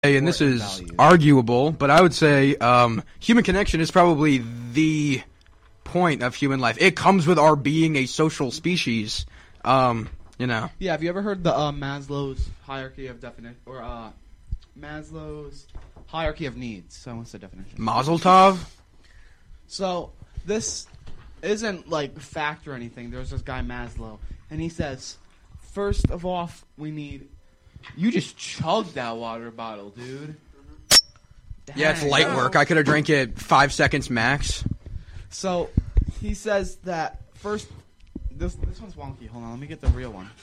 And this is arguable, but I would say human connection is probably the point of human life. It comes with our being a social species, you know. Yeah, have you ever heard the Maslow's hierarchy of definition, or Maslow's hierarchy of needs? So what's the definition? Mazel tov? So this isn't like fact or anything. There's this guy Maslow, and he says, first of all, we need... You just chugged that water bottle, dude. Dang. Yeah, it's light work. I could have drank it 5 seconds max. So, he says that first... This one's wonky. Hold on, let me get the real one.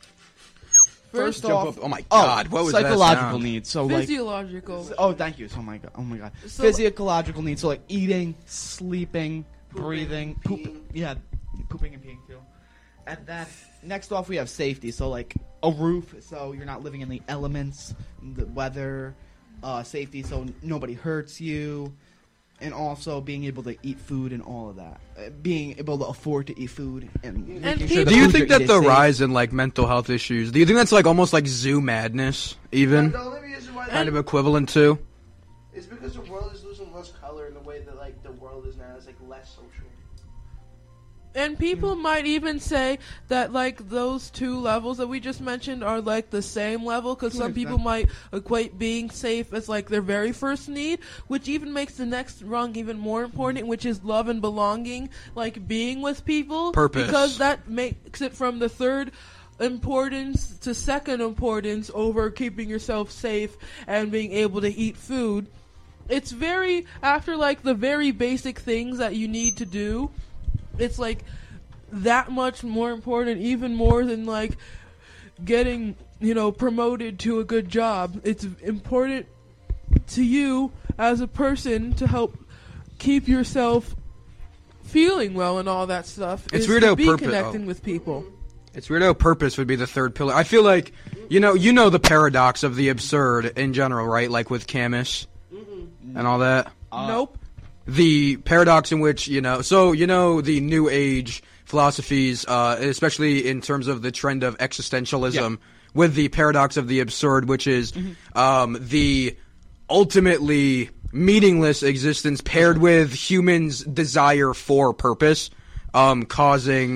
First off... Oh my god, what was that psychological sound? needs. So physiological. Thank you. Oh my god. So, physiological needs. So, like, eating, sleeping, breathing, pooping and peeing, too. And then, next off, we have safety. So, like, a roof, so you're not living in the elements, the weather, safety, so nobody hurts you, and also being able to eat food and all of that. Being able to afford to eat food and making sure do you think that the rise in, like, mental health issues, do you think that's, like, almost like zoo madness, even? The only reason why kind of equivalent to? It's because the world is losing less color in the way that, like, the world is now. It's, like, less social. And people might even say that, like, those two levels that we just mentioned are, like, the same level, because some people might equate being safe as, like, their very first need, which even makes the next rung even more important, which is love and belonging, like, being with people. Purpose. Because that makes it from the third importance to second importance over keeping yourself safe and being able to eat food. It's very, after, like, the very basic things that you need to do, it's like that much more important, even more than like getting, promoted to a good job. It's important to you as a person to help keep yourself feeling well and all that stuff. It's weird how connecting with people. It's weird how purpose would be the third pillar. I feel like you know the paradox of the absurd in general, right? Like with Camus and all that. Nope. The paradox in which, the New Age philosophies, especially in terms of the trend of existentialism, with the paradox of the absurd, which is the ultimately meaningless existence paired with humans' desire for purpose, causing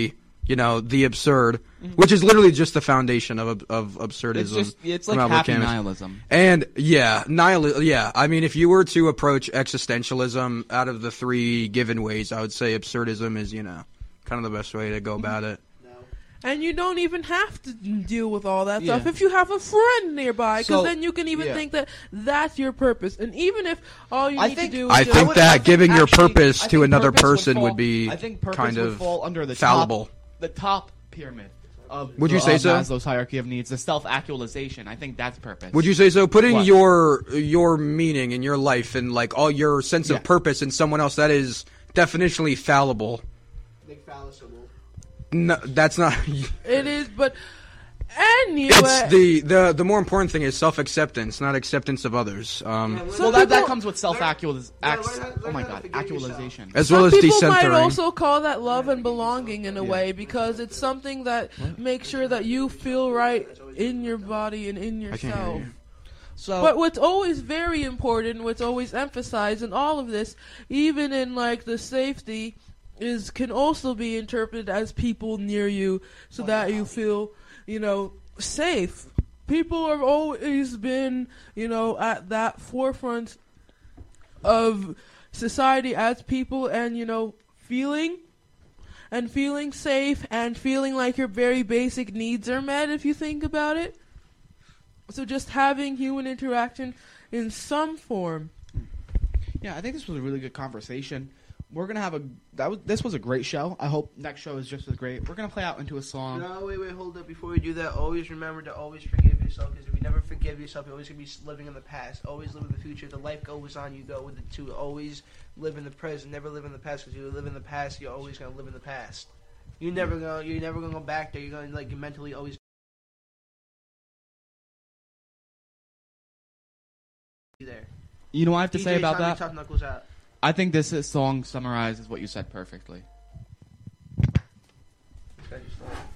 the absurd, which is literally just the foundation of absurdism. It's like happy nihilism. And nihilism. Yeah, I mean, if you were to approach existentialism out of the three given ways, I would say absurdism is, kind of the best way to go about it. And you don't even have to deal with all that stuff if you have a friend nearby, because then you can even think that that's your purpose. And even if all you need to do is... I think that giving your purpose to another person would be kind of fall under the fallible. The top pyramid of would you say so? Maslow's hierarchy of needs, the self-actualization. I think that's purpose. Would you say so? Putting your meaning in your life and like all your sense of purpose in someone else, that is definitionally fallible. Like fallible. No, that's not. It is, but anyway, it's the more important thing is self-acceptance, not acceptance of others. So that comes with self-actualization. Oh my god, actualization. As well as decentering. Some people might also call that love and belonging in a way, because it's something that makes sure that you feel right in your body and in yourself. But what's always very important, what's always emphasized in all of this, even in like the safety, can also be interpreted as people near you, so that you feel, safe. People have always been, at that forefront of society as people, and, feeling safe and feeling like your very basic needs are met, if you think about it. So just having human interaction in some form. Yeah, I think this was a really good conversation. We're gonna have this was a great show. I hope next show is just as great. We're gonna play out into a song. No, wait, hold up. Before we do that, always remember to always forgive yourself, because if you never forgive yourself, you're always gonna be living in the past. Always live in the future. The life goes on. You go with it too. Always live in the present. Never live in the past, because you live in the past, you're always gonna live in the past. You're never gonna go back there. You're gonna you mentally always be there. You know what I have to say about that? Tough Knuckles out. I think this song summarizes what you said perfectly. Okay, just